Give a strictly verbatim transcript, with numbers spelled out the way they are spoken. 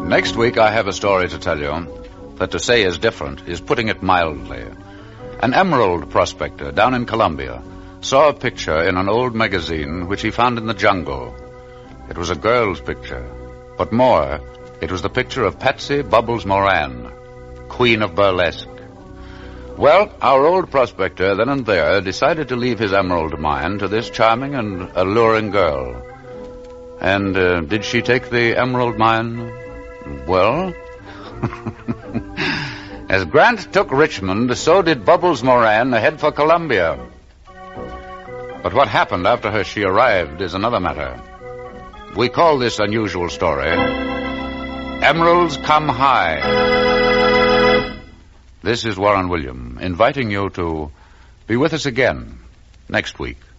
Next week I have a story to tell you that to say is different is putting it mildly. An emerald prospector down in Colombia saw a picture in an old magazine which he found in the jungle. It was a girl's picture, but more, it was the picture of Patsy Bubbles Moran, Queen of Burlesque. Well, our old prospector then and there decided to leave his emerald mine to this charming and alluring girl. And uh, did she take the emerald mine? Well, as Grant took Richmond, so did Bubbles Moran head for Columbia. But what happened after her she arrived is another matter. We call this unusual story Emeralds Come High. This is Warren William, inviting you to be with us again next week.